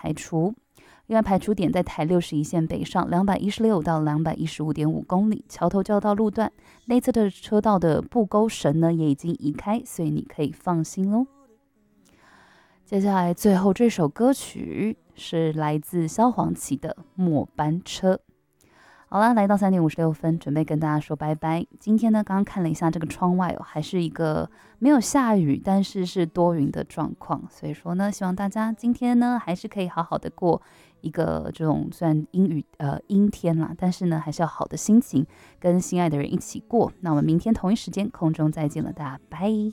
排除。另外排除点在台61线北上216到215.5公里，桥头交道路段内侧的车道的布沟绳呢也已经移开，所以你可以放心咯。接下来最后这首歌曲是来自萧煌奇的《末班车》。好啦，来到3点56分，准备跟大家说拜拜。今天呢，刚刚看了一下这个窗外还是一个没有下雨，但是是多云的状况。所以说呢，希望大家今天呢还是可以好好的过一个这种虽然阴天啦，但是呢还是要好的心情，跟心爱的人一起过。那我们明天同一时间空中再见了，大家拜。